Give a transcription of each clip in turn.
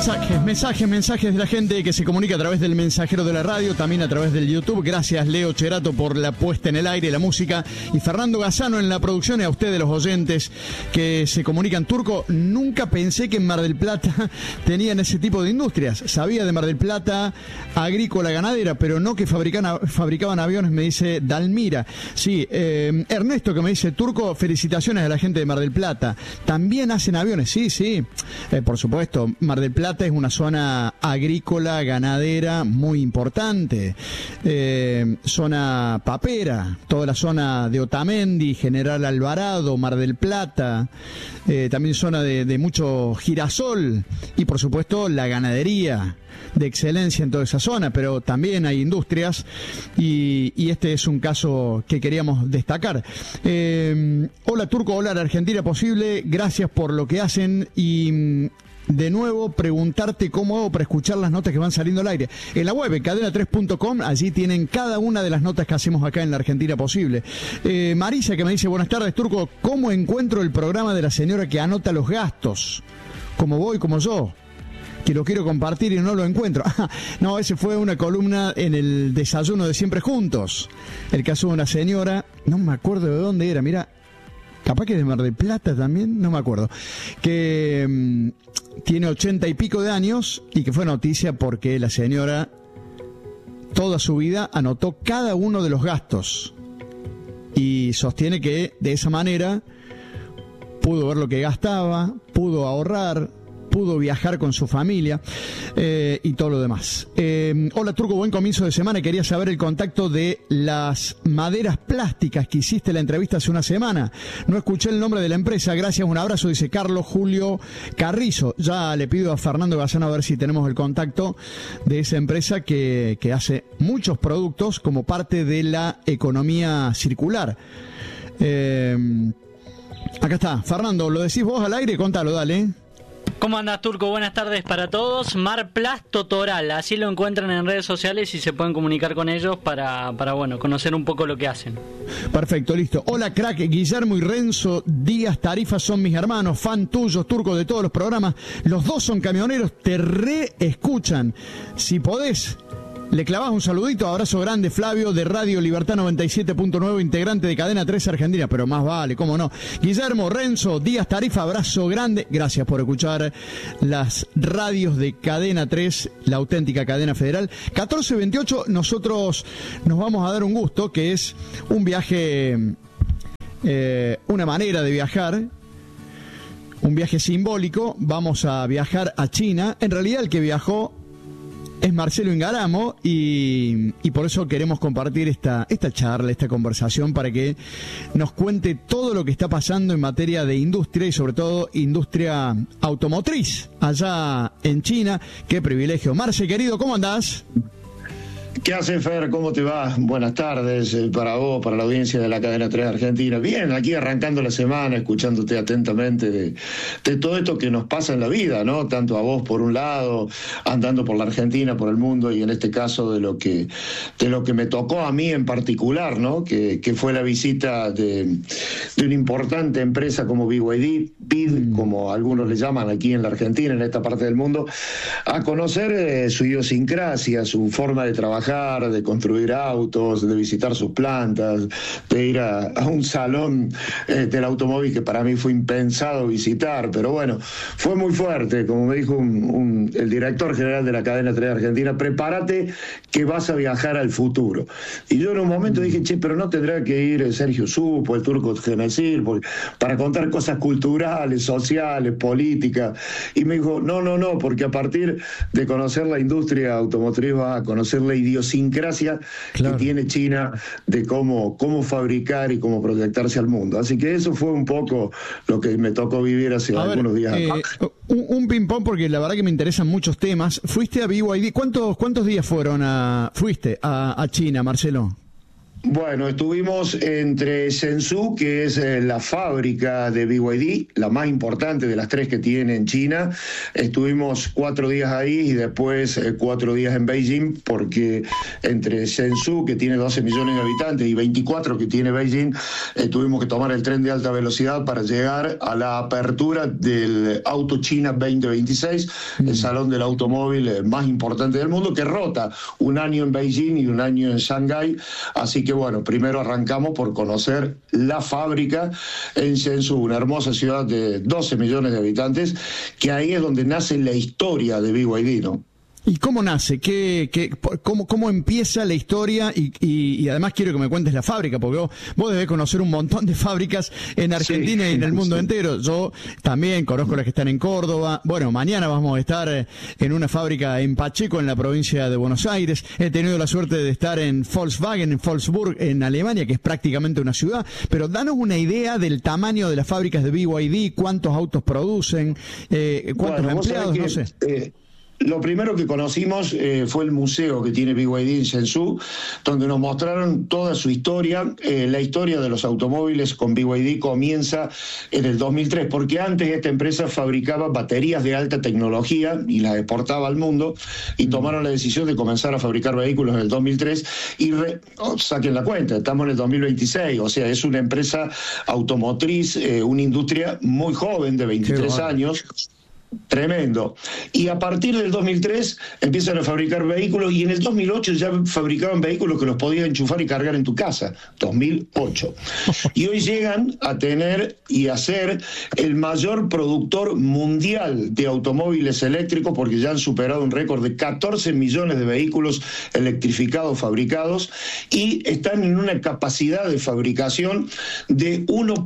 Mensajes de la gente que se comunica a través del mensajero de la radio, también a través del YouTube. Gracias, Leo Cherato, por la puesta en el aire, la música, y Fernando Gazzano en la producción, y a ustedes los oyentes que se comunican. Turco, nunca pensé que en Mar del Plata tenían ese tipo de industrias. Sabía de Mar del Plata, agrícola, ganadera, pero no que fabricaban aviones, me dice Dalmira. Sí, Ernesto, que me dice, Turco, felicitaciones a la gente de Mar del Plata. También hacen aviones, sí, por supuesto. Mar del Plata es una zona agrícola, ganadera, muy importante. Zona papera, toda la zona de Otamendi, General Alvarado, Mar del Plata. También zona de mucho girasol. Y por supuesto la ganadería de excelencia en toda esa zona, pero también hay industrias y este es un caso que queríamos destacar. Hola Turco, hola la Argentina Posible, gracias por lo que hacen y de nuevo preguntarte cómo hago para escuchar las notas que van saliendo al aire. En la web, en cadena3.com, allí tienen cada una de las notas que hacemos acá en la Argentina Posible. Marisa, que me dice, buenas tardes Turco, ¿cómo encuentro el programa de la señora que anota los gastos? Como voy, como yo, que lo quiero compartir y no lo encuentro. No, ese fue una columna en el desayuno de Siempre Juntos. El caso de una señora, no me acuerdo de dónde era, mira, capaz que de Mar del Plata también, no me acuerdo, que tiene 80 y pico de años y que fue noticia porque la señora toda su vida anotó cada uno de los gastos y sostiene que de esa manera pudo ver lo que gastaba, pudo ahorrar, pudo viajar con su familia y todo lo demás. Hola Turco, buen comienzo de semana. Quería saber el contacto de las maderas plásticas que hiciste la entrevista hace una semana. No escuché el nombre de la empresa. Gracias, un abrazo, dice Carlos Julio Carrizo. Ya le pido a Fernando Gazzano a ver si tenemos el contacto de esa empresa que hace muchos productos como parte de la economía circular. Acá está, Fernando, ¿lo decís vos al aire? Contalo, dale. ¿Cómo andás, Turco? Buenas tardes para todos. Marplasto Toral, así lo encuentran en redes sociales y se pueden comunicar con ellos para conocer un poco lo que hacen. Perfecto, listo. Hola, crack, Guillermo y Renzo Díaz Tarifa son mis hermanos, fan tuyos, Turco, de todos los programas. Los dos son camioneros, te reescuchan. Si podés, le clavás un saludito, abrazo grande, Flavio, de Radio Libertad 97.9, integrante de Cadena 3 Argentina, pero más vale, cómo no. Guillermo, Renzo, Díaz Tarifa, abrazo grande, gracias por escuchar las radios de Cadena 3, la auténtica cadena federal. 14:28, nosotros nos vamos a dar un gusto, que es un viaje, una manera de viajar, un viaje simbólico. Vamos a viajar a China. En realidad el que viajó es Marcelo Ingaramo y por eso queremos compartir esta charla, esta conversación, para que nos cuente todo lo que está pasando en materia de industria y sobre todo industria automotriz allá en China. Qué privilegio. Marce, querido, ¿cómo andás? ¿Qué haces, Fer? ¿Cómo te va? Buenas tardes para vos, para la audiencia de la Cadena 3 Argentina. Bien, aquí arrancando la semana, escuchándote atentamente de todo esto que nos pasa en la vida, ¿no? Tanto a vos por un lado, andando por la Argentina, por el mundo, y en este caso de lo que me tocó a mí en particular, ¿no? Que fue la visita de una importante empresa como BYD, BID, como algunos le llaman aquí en la Argentina, en esta parte del mundo, a conocer su idiosincrasia, su forma de trabajar, de construir autos, de visitar sus plantas, de ir a un salón del automóvil que para mí fue impensado visitar, pero bueno, fue muy fuerte, como me dijo el director general de la Cadena 3 Argentina, prepárate que vas a viajar al futuro. Y yo en un momento dije, che, pero no tendrá que ir Sergio Supo, el Turco Genecir, para contar cosas culturales, sociales, políticas, y me dijo, no, porque a partir de conocer la industria automotriz vas a conocer la idiosincrasia que tiene China de cómo fabricar y cómo proyectarse al mundo. Así que eso fue un poco lo que me tocó vivir hace algunos días. Un ping-pong, porque la verdad que me interesan muchos temas. Fuiste a BYD, ¿cuántos días fuiste a China, Marcelo? Bueno, estuvimos entre Shenzhou, que es la fábrica de BYD, la más importante de las 3 que tiene en China. Estuvimos 4 días ahí y después 4 días en Beijing, porque entre Shenzhou, que tiene 12 millones de habitantes, y 24 que tiene Beijing, tuvimos que tomar el tren de alta velocidad para llegar a la apertura del Auto China 2026, el salón del automóvil más importante del mundo, que rota un año en Beijing y un año en Shanghái. Así que bueno, primero arrancamos por conocer la fábrica en Shenzhou, una hermosa ciudad de 12 millones de habitantes, que ahí es donde nace la historia de BYD, ¿no? ¿Y cómo nace? ¿Cómo empieza la historia? Y además quiero que me cuentes la fábrica, porque vos debés conocer un montón de fábricas en Argentina, sí, y en el mundo entero. Yo también conozco las que están en Córdoba. Bueno, mañana vamos a estar en una fábrica en Pacheco, en la provincia de Buenos Aires. He tenido la suerte de estar en Volkswagen, en Wolfsburg, en Alemania, que es prácticamente una ciudad. Pero danos una idea del tamaño de las fábricas de BYD, cuántos autos producen, cuántos empleados, no sé. Lo primero que conocimos fue el museo que tiene BYD en Shenzhou, donde nos mostraron toda su historia. La historia de los automóviles con BYD comienza en el 2003, porque antes esta empresa fabricaba baterías de alta tecnología y las exportaba al mundo, y tomaron la decisión de comenzar a fabricar vehículos en el 2003, y saquen la cuenta, estamos en el 2026, o sea, es una empresa automotriz, una industria muy joven, de 23 años. Tremendo. Y a partir del 2003 empiezan a fabricar vehículos, y en el 2008 ya fabricaban vehículos que los podías enchufar y cargar en tu casa. 2008. Y hoy llegan a tener y a ser el mayor productor mundial de automóviles eléctricos, porque ya han superado un récord de 14 millones de vehículos electrificados fabricados, y están en una capacidad de fabricación de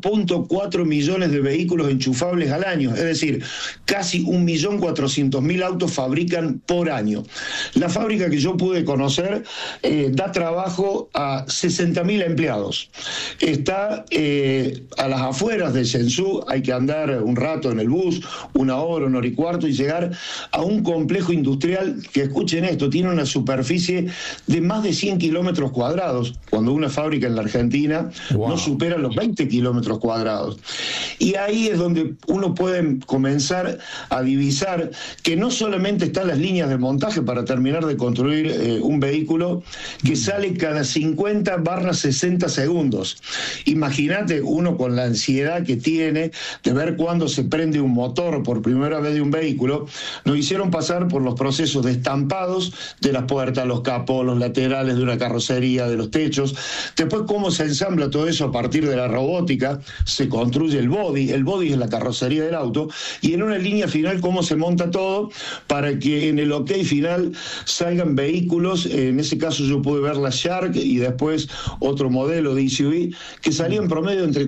1.4 millones de vehículos enchufables al año. Es decir, casi 1.400.000 autos fabrican por año. La fábrica que yo pude conocer da trabajo a 60.000 empleados. Está a las afueras de Shenzhou, hay que andar un rato en el bus, 1 hora, 1 hora y cuarto, y llegar a un complejo industrial que, escuchen esto, tiene una superficie de más de 100 kilómetros cuadrados, cuando una fábrica en la Argentina no supera los 20 kilómetros cuadrados. Y ahí es donde uno puede comenzar a divisar que no solamente están las líneas de montaje para terminar de construir un vehículo que sale cada 50/60 segundos. Imagínate uno con la ansiedad que tiene de ver cuándo se prende un motor por primera vez de un vehículo. Nos hicieron pasar por los procesos de estampados de las puertas, los capós, los laterales de una carrocería, de los techos. Después cómo se ensambla todo eso a partir de la robótica, se construye el body es la carrocería del auto, y en una línea final cómo se monta todo para que en el OK final salgan vehículos. En ese caso yo pude ver la Shark y después otro modelo de SUV que salía en promedio entre